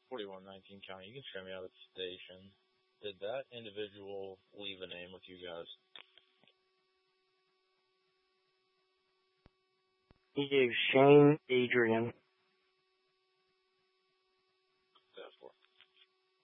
4119 County. You can show me out of the station. Did that individual leave a name with you guys? He gave Shane Adrian.